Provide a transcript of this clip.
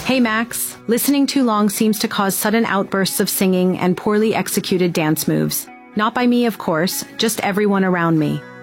Hey Max, listening too long seems to cause sudden outbursts of singing and poorly executed dance moves. Not by me, of course, just everyone around me.